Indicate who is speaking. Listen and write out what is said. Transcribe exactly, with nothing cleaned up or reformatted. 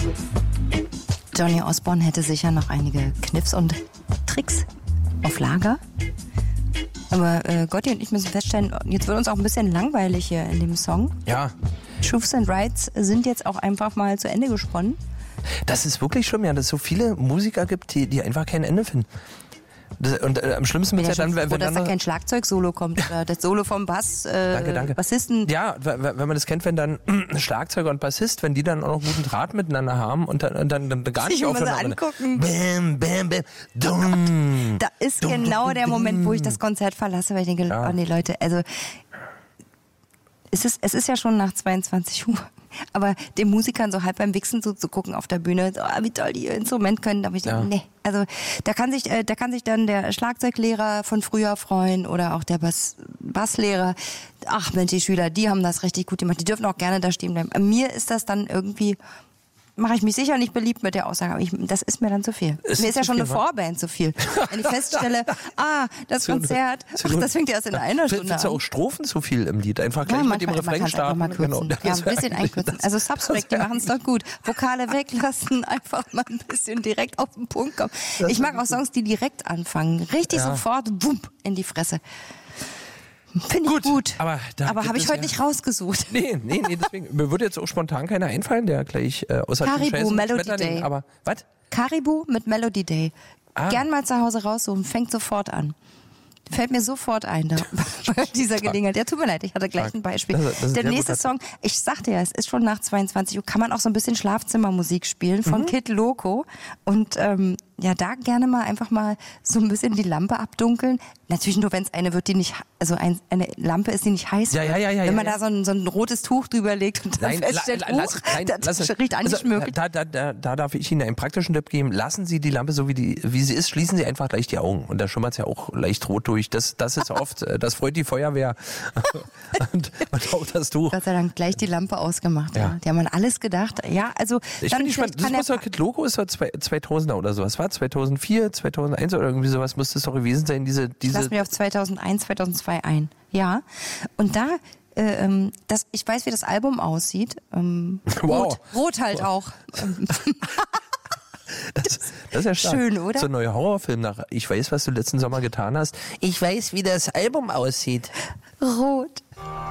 Speaker 1: Johnny Osborne hätte sicher noch einige Kniffs und Tricks auf Lager. Aber äh, Gotti und ich müssen feststellen, jetzt wird uns auch ein bisschen langweilig hier in dem Song.
Speaker 2: Ja.
Speaker 1: Truths and Rights sind jetzt auch einfach mal zu Ende gesponnen.
Speaker 2: Das ist wirklich schlimm, ja, dass es so viele Musiker gibt, die, die einfach kein Ende finden. Das, und äh, am schlimmsten wird
Speaker 1: ja
Speaker 2: ja dann, wenn,
Speaker 1: froh,
Speaker 2: wenn
Speaker 1: dass
Speaker 2: dann
Speaker 1: da kein Schlagzeug-Solo kommt oder das Solo vom Bass, äh,
Speaker 2: danke, danke.
Speaker 1: Bassisten.
Speaker 2: Ja, wenn man das kennt, wenn dann Schlagzeuger und Bassist, wenn die dann auch noch guten Draht miteinander haben und dann, und dann, dann gar nicht
Speaker 1: Sich immer so
Speaker 2: aufhören.
Speaker 1: angucken.
Speaker 2: Bam, bam, bam, dum,
Speaker 1: Da ist
Speaker 2: dum,
Speaker 1: genau
Speaker 2: dum,
Speaker 1: der
Speaker 2: dum.
Speaker 1: Moment, wo ich das Konzert verlasse, weil ich denke,
Speaker 2: Ja.
Speaker 1: oh nee, Leute, also es ist, es ist ja schon nach zweiundzwanzig Uhr. Aber den Musikern so halb beim Wichsen so zu gucken auf der Bühne, so, oh, wie toll die ihr Instrument können, da habe ich
Speaker 2: Ja.
Speaker 1: gedacht, nee. Also da kann sich, äh, da kann sich dann der Schlagzeuglehrer von früher freuen oder auch der Bass, Basslehrer. Ach Mensch, die Schüler, die haben das richtig gut gemacht. Die dürfen auch gerne da stehen bleiben. Mir ist das dann irgendwie, mache ich mich sicher nicht beliebt mit der Aussage, aber ich, das ist mir dann zu viel.
Speaker 2: Ist
Speaker 1: mir ist ja
Speaker 2: zu
Speaker 1: schon
Speaker 2: viel,
Speaker 1: eine
Speaker 2: wa?
Speaker 1: Vorband zu viel. Wenn ich feststelle, ah, das
Speaker 2: Zu-
Speaker 1: Konzert,
Speaker 2: zu-
Speaker 1: ach, das fängt ja erst in einer Stunde
Speaker 2: Findest du
Speaker 1: an.
Speaker 2: auch Strophen zu viel im Lied? Einfach gleich
Speaker 1: Ja,
Speaker 2: mit dem
Speaker 1: manchmal, man
Speaker 2: Refrain
Speaker 1: kann's einfach
Speaker 2: starten.
Speaker 1: mal kürzen.
Speaker 2: Genau.
Speaker 1: Ja,
Speaker 2: Das
Speaker 1: ein
Speaker 2: wär
Speaker 1: bisschen
Speaker 2: eigentlich-
Speaker 1: einkürzen.
Speaker 2: das-
Speaker 1: Also Substract, die machen es doch gut. Vokale weglassen, einfach mal ein bisschen direkt auf den Punkt kommen. Ich mag auch Songs, die direkt anfangen. Richtig
Speaker 2: Ja.
Speaker 1: sofort, wump, in die Fresse. Finde ich
Speaker 2: Gut,
Speaker 1: gut.
Speaker 2: aber da
Speaker 1: aber
Speaker 2: gibt
Speaker 1: habe ich
Speaker 2: es
Speaker 1: heute
Speaker 2: ja-
Speaker 1: nicht rausgesucht.
Speaker 2: Nee, nee, nee, deswegen. Mir würde jetzt auch spontan keiner einfallen, der gleich äh, außer
Speaker 1: Caribou,
Speaker 2: Scheiß und
Speaker 1: Melody
Speaker 2: Schmetterling,
Speaker 1: Day.
Speaker 2: aber was?
Speaker 1: Caribou mit Melody Day.
Speaker 2: Ah.
Speaker 1: Gern mal zu Hause raussuchen, fängt sofort an. Fällt mir sofort ein da, bei dieser Gelegenheit. Ja, tut mir leid, ich hatte gleich ein Beispiel.
Speaker 2: Das ist- das ist
Speaker 1: Der
Speaker 2: sehr
Speaker 1: nächste
Speaker 2: gut.
Speaker 1: Song, ich sagte ja, es ist schon nach zweiundzwanzig Uhr, kann man auch so ein bisschen Schlafzimmermusik spielen von
Speaker 2: Mhm.
Speaker 1: Kid Loco. Und ähm, ja, da gerne mal einfach mal so ein bisschen die Lampe abdunkeln. Natürlich nur, wenn es eine wird, die nicht, also ein, eine Lampe ist, die nicht heiß
Speaker 2: Ja,
Speaker 1: wird.
Speaker 2: ja, ja, ja,
Speaker 1: Wenn man
Speaker 2: ja,
Speaker 1: da so ein, so ein rotes Tuch drüber legt und dann
Speaker 2: Nein,
Speaker 1: feststellt,
Speaker 2: la, la, lass,
Speaker 1: huch,
Speaker 2: nein,
Speaker 1: das
Speaker 2: lass,
Speaker 1: riecht eigentlich
Speaker 2: also,
Speaker 1: möglich.
Speaker 2: da, da, da, da darf ich Ihnen einen praktischen Tipp geben. Lassen Sie die Lampe so, wie, die, wie sie ist, schließen Sie einfach gleich die Augen. Und da schimmert es ja auch leicht rot durch. Das, das ist oft, äh, das freut die Feuerwehr. und, und auch das Tuch.
Speaker 1: Gott sei Dank gleich die Lampe ausgemacht. Ja.
Speaker 2: Ja.
Speaker 1: Die haben an alles gedacht. Ja, also
Speaker 2: Ich
Speaker 1: dann
Speaker 2: bin gespannt.
Speaker 1: vielleicht
Speaker 2: Das
Speaker 1: kann
Speaker 2: muss
Speaker 1: der
Speaker 2: doch Kid Loco ist doch zwei- zweitausender oder sowas. War zweitausendvier, zweitausendeins oder irgendwie sowas muss das doch gewesen sein. Diese, diese
Speaker 1: Lass mich auf zweitausendeins, zweitausendzwei ein. Ja. Und da, äh, ähm, das, ich weiß, wie das Album aussieht. Ähm,
Speaker 2: Wow.
Speaker 1: Rot, Rot halt auch. Ähm,
Speaker 2: Das, das ist ja stark.
Speaker 1: Schön, oder?
Speaker 2: So ein neuer Horrorfilm nach Ich weiß, was du letzten Sommer getan hast. Ich weiß, wie das Album aussieht.
Speaker 1: Rot.